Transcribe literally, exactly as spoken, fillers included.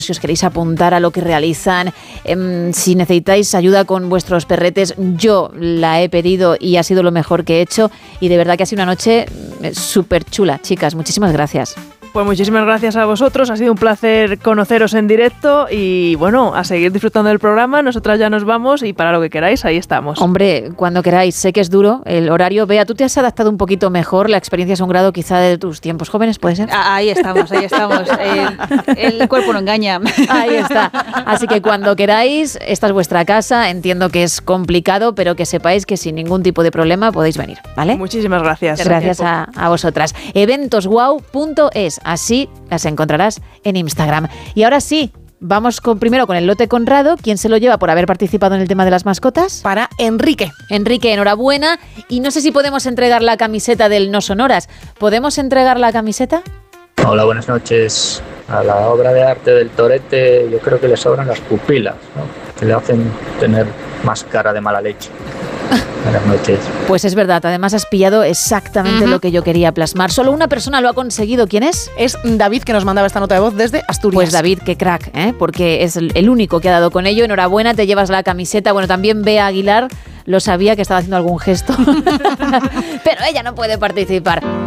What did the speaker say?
si os queréis apuntar a lo que realizan, eh, si necesitáis ayuda con vuestros perretes, yo la he pedido y ha sido lo mejor que he hecho y de verdad que ha sido una noche súper chula. Chicas, muchísimas gracias. Pues muchísimas gracias a vosotros, ha sido un placer conoceros en directo y bueno, a seguir disfrutando del programa. Nosotras ya nos vamos y para lo que queráis, ahí estamos. Hombre, cuando queráis, sé que es duro el horario. Bea, tú te has adaptado un poquito mejor, la experiencia es un grado quizá de tus tiempos jóvenes, ¿puede ser? Ahí estamos, ahí estamos. Eh, el cuerpo no engaña. Ahí está. Así que cuando queráis, esta es vuestra casa. Entiendo que es complicado, pero que sepáis que sin ningún tipo de problema podéis venir, ¿vale? Muchísimas gracias. Gracias a, a vosotras. eventos guau punto es, así las encontrarás en Instagram. Y ahora sí, vamos con, primero con el lote Conrado. ¿Quién se lo lleva por haber participado en el tema de las mascotas? Para Enrique. Enrique, enhorabuena. Y no sé si podemos entregar la camiseta del No Sonoras. ¿Podemos entregar la camiseta? Hola, buenas noches. A la obra de arte del torete yo creo que le sobran las pupilas, ¿no? Que le hacen tener más cara de mala leche. Buenas noches. Pues es verdad, además has pillado exactamente uh-huh. lo que yo quería plasmar. Solo una persona lo ha conseguido. ¿Quién es? Es David, que nos mandaba esta nota de voz desde Asturias. Pues David, qué crack, ¿eh? Porque es el único que ha dado con ello. Enhorabuena, te llevas la camiseta. Bueno, también Bea Aguilar, lo sabía que estaba haciendo algún gesto, pero ella no puede participar.